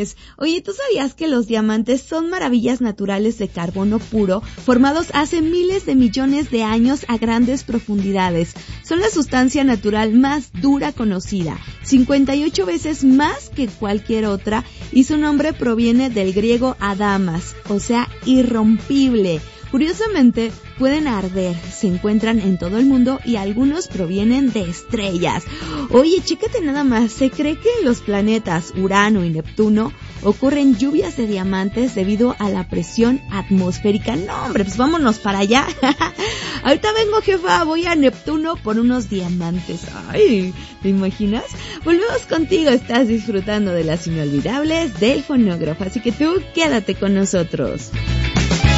diamantes. Oye, ¿tú sabías que los diamantes son maravillas naturales de carbono puro, formados hace miles de millones de años a grandes profundidades? Son la sustancia natural más dura conocida, 58 veces más que cualquier otra, y su nombre proviene del griego adamas, o sea, irrompible. Curiosamente, pueden arder, se encuentran en todo el mundo y algunos provienen de estrellas. Oye, chécate nada más, se cree que en los planetas Urano y Neptuno ocurren lluvias de diamantes debido a la presión atmosférica. No, hombre, pues vámonos para allá. Ahorita vengo, jefa, voy a Neptuno por unos diamantes. Ay, ¿te imaginas? Volvemos contigo, estás disfrutando de las inolvidables del fonógrafo, así que tú quédate con nosotros.